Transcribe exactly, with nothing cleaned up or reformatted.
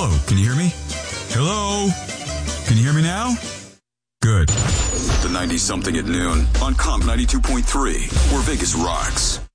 Hello, can you hear me? Hello? Can you hear me now? Good. The ninety-something at noon on Comp ninety-two point three, where Vegas rocks.